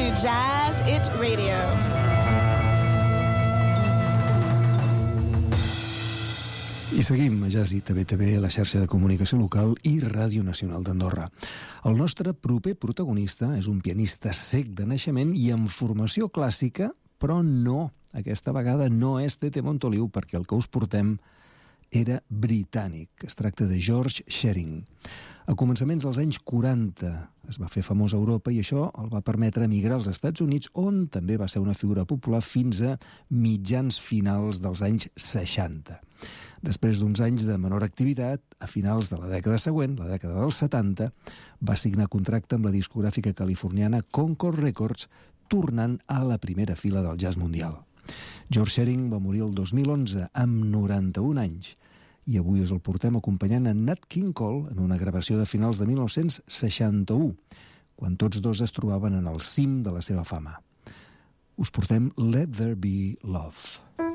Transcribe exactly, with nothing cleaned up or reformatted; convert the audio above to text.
Jazz It Radio. I seguim a Jazz It a B T V, a la xarxa de comunicació local i Ràdio Nacional d'Andorra. El nostre proper protagonista és un pianista cec de naixement i amb formació clàssica, però no, aquesta vegada no és Tete Montoliu, perquè el que us portem era britànic. Es tracta de George Shearing. A començaments dels anys quaranta es va fer famós a Europa i això el va permetre emigrar als Estats Units, on també va ser una figura popular fins a mitjans finals dels anys seixanta. Després d'uns anys de menor activitat, a finals de la dècada següent, la dècada dels setanta, va signar contracte amb la discogràfica californiana Concord Records, tornant a la primera fila del jazz mundial. George Shearing va morir el dos mil onze amb noranta-un anys i avui us el portem acompanyant en Nat King Cole en una gravació de finals de mil nou-cents seixanta-u, quan tots dos es trobaven en el cim de la seva fama. Us portem Let There Be Love.